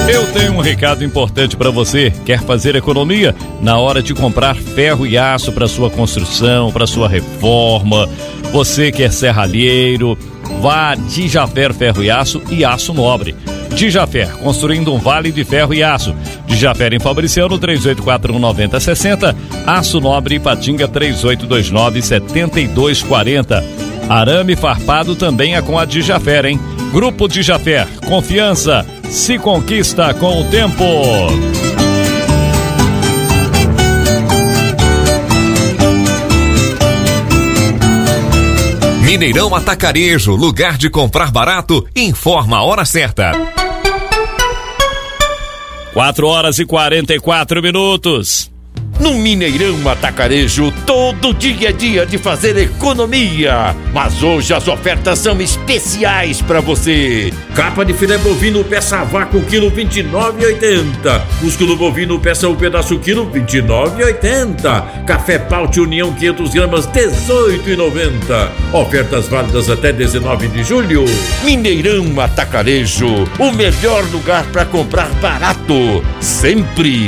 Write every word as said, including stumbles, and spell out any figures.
Eu tenho um recado importante para você. Quer fazer economia na hora de comprar ferro e aço para sua construção, para sua reforma? Você que é serralheiro, vá a Dijafer Ferro e Aço e Aço Nobre. Dijafer, construindo um vale de ferro e aço. Dijafer em Fabriciano, três oito quatro um nove zero seis zero. Aço Nobre Ipatinga, três oito dois nove sete dois quatro zero. Arame farpado também é com a Dijafer, hein? Grupo Dijafer, confiança se conquista com o tempo. Mineirão Atacarejo, lugar de comprar barato, informa a hora certa. quatro horas e quarenta e quatro minutos. No Mineirão Atacarejo, todo dia é dia de fazer economia. Mas hoje as ofertas são especiais para você. Capa de filé bovino peça vácuo quilo vinte e nove reais e oitenta centavos. Músculo bovino peça um pedaço quilo vinte e nove reais e oitenta centavos. Café Paute União quinhentas gramas dezoito reais e noventa centavos. Ofertas válidas até dezenove de julho. Mineirão Atacarejo, o melhor lugar para comprar barato, sempre.